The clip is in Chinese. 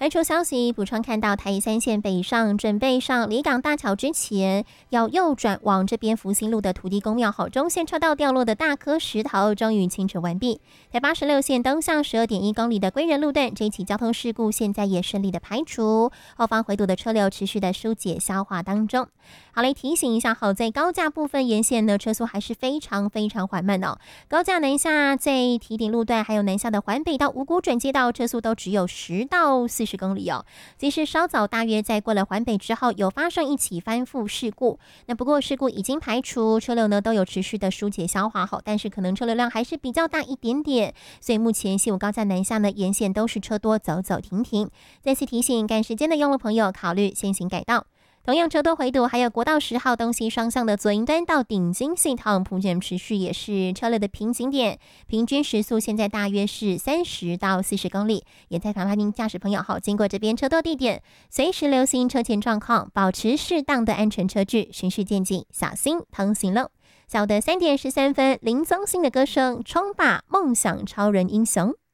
外出消息补充看到，台一3线北上准备上离港大桥之前，要右转往这边福兴路的土地公庙好中线车道掉落的大颗石头终于清除完毕。台86线东向12.1公里的归仁路段，这一起交通事故现在也顺利的排除，后方回堵的车流持续的疏解消化当中。好，来提醒一下，好在高架部分沿线呢车速还是非常缓慢哦。高架南下在堤顶路段，还有南下的环北到五股转接道，车速都只有10到40公里哦。即使稍早大约在过了环北之后，有发生一起翻覆事故，那不过事故已经排除，车流呢都有持续的疏解消化好，但是可能车流量还是比较大一点点，所以目前西武高架南下呢沿线都是车多走走停停。再次提醒赶时间的用路朋友考虑先行改道。同样车多回堵，还有国道10号东西双向的左营端到顶金系统普检持续也是车流的瓶颈点，平均时速现在大约是30到40公里，也在防您驾驶朋友好经过这边车多地点，随时留心车前状况，保持适当的安全车距，循序渐进，小心通行喽。下午的3点13分，林宗信的歌声冲吧梦想超人英雄。